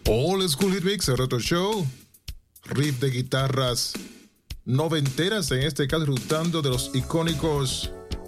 Old School Hit Mix, el Retro Show. Riff de guitarras noventeras, en este caso disfrutando de los icónicos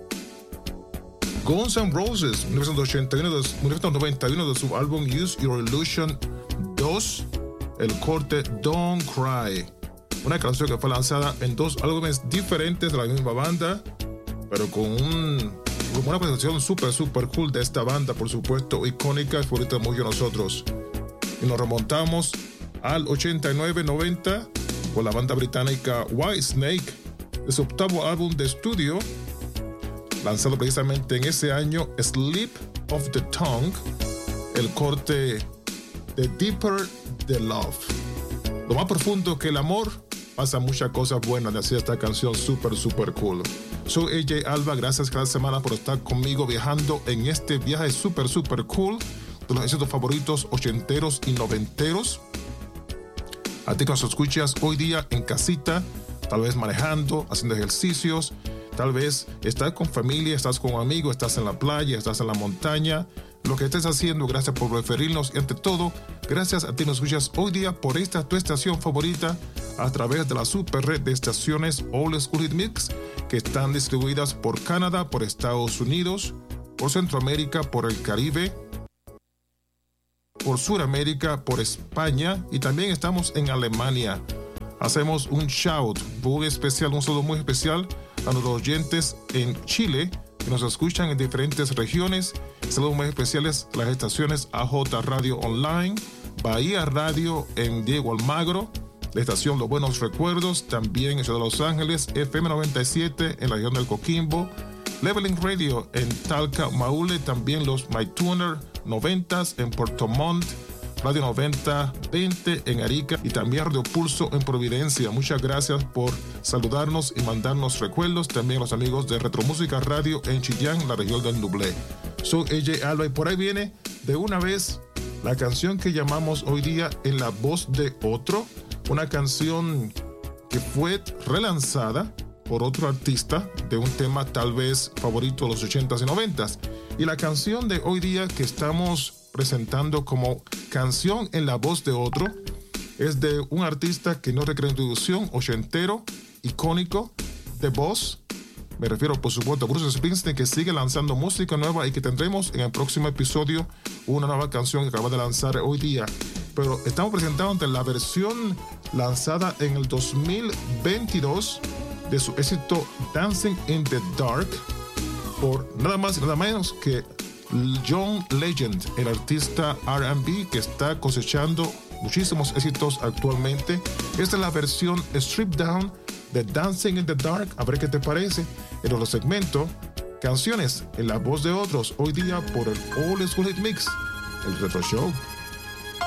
Guns N' Roses, 1991 de su álbum Use Your Illusion 2, el corte Don't Cry. Una canción que fue lanzada en dos álbumes diferentes de la misma banda, pero con una presentación super cool de esta banda, por supuesto, icónica, favorita de muchos de nosotros. Y nos remontamos al 89-90 con la banda británica Whitesnake, de su octavo álbum de estudio, lanzado precisamente en ese año, Slip of the Tongue, el corte The Deeper the Love. Lo más profundo que el amor, pasa muchas cosas buenas, de hacer esta canción super cool. Soy AJ Alba, gracias cada semana por estar conmigo viajando en este viaje super cool de los éxitos favoritos ochenteros y noventeros. A ti que nos escuchas hoy día en casita, tal vez manejando, haciendo ejercicios, tal vez estás con familia, estás con amigos, estás en la playa, estás en la montaña. Lo que estés haciendo, gracias por referirnos, y ante todo, gracias a ti que nos escuchas hoy día por esta tu estación favorita a través de la super red de estaciones Old School Hit Mix, que están distribuidas por Canadá, por Estados Unidos, por Centroamérica, por el Caribe, por Sudamérica, por España, y también estamos en Alemania. Hacemos un shout muy especial, un saludo muy especial a nuestros oyentes en Chile, que nos escuchan en diferentes regiones. Saludos muy especiales a las estaciones AJ Radio Online, Bahía Radio en Diego Almagro, la estación Los Buenos Recuerdos, también en Ciudad de Los Ángeles, FM 97 en la región del Coquimbo, Leveling Radio en Talca, Maule, también los MyTuner 90s en Puerto Montt, Radio 90-20 en Arica y también Radio Pulso en Providencia. Muchas gracias por saludarnos y mandarnos recuerdos. También los amigos de Retromúsica Radio en Chillán, la región del Nublé. Soy AJ Alba y por ahí viene de una vez la canción que llamamos hoy día En la voz de otro, una canción que fue relanzada por otro artista de un tema tal vez favorito de los 80s y 90s. Y la canción de hoy día que estamos presentando como canción en la voz de otro es de un artista que no requiere introducción, ochentero, icónico, de voz. Me refiero, por supuesto, a Bruce Springsteen, que sigue lanzando música nueva y que tendremos en el próximo episodio una nueva canción que acaba de lanzar hoy día. Pero estamos presentando la versión lanzada en el 2022 de su éxito Dancing in the Dark por nada más y nada menos que John Legend, el artista R&B que está cosechando muchísimos éxitos actualmente. Esta es la versión stripped down de Dancing in the Dark. A ver qué te parece en los segmentos Canciones en la voz de otros, hoy día por el Old School Hit Mix, el Retro Show.